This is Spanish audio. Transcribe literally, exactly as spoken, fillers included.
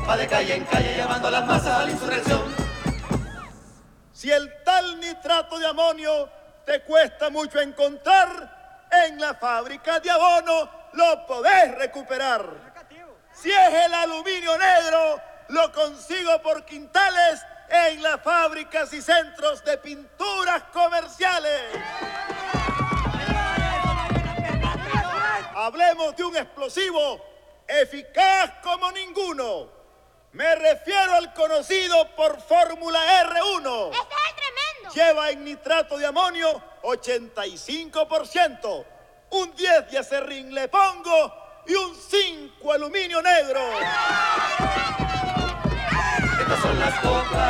va de calle en calle llamando a las masas a la insurrección. Si el tal nitrato de amonio te cuesta mucho encontrar, en la fábrica de abono lo podés recuperar. Si es el aluminio negro, lo consigo por quintales en las fábricas y centros de pinturas comerciales. Hablemos de un explosivo eficaz como ninguno. Me refiero al conocido por fórmula erre uno. ¡Este es el tremendo! Lleva en nitrato de amonio ochenta y cinco por ciento. Un diez de acerrín le pongo y un cinco aluminio negro. Estas son las coplas.